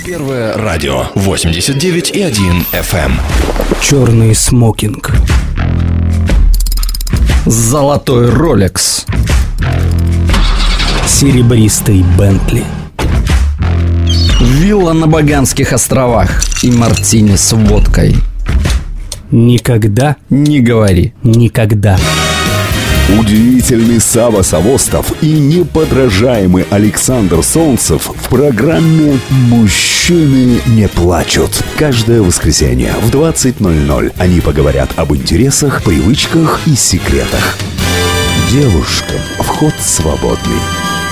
Первое радио 89,1 FM. Черный смокинг. Золотой Ролекс. Серебристый Бентли. Вилла на Багамских островах и мартини с водкой. Никогда не говори никогда. Удивительный Сава Савостов и неподражаемый Александр Солнцев в программе «Мужчины не плачут». Каждое воскресенье в 20:00 они поговорят об интересах, привычках и секретах. Девушкам вход свободный.